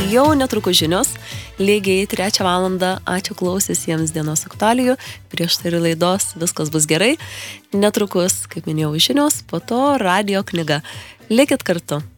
jau netrukus žinios, lygiai 3 valandą. Ačiū klausysiems dienos aktualijų, prieš tai laidos Viskas bus gerai. Netrukus, kaip minėjau, žinios, po to radio knyga. Likit kartu.